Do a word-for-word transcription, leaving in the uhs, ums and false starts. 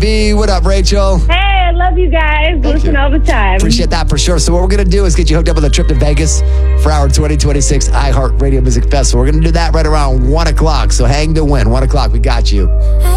B. What up, Rachel? Hey, I love you guys. Listen you. all the time. Appreciate that for sure. So what we're going to do is get you hooked up with a trip to Vegas for our twenty twenty-six iHeart Radio Music Festival. We're going to do that right around one o'clock. So hang to win. one o'clock, we got you.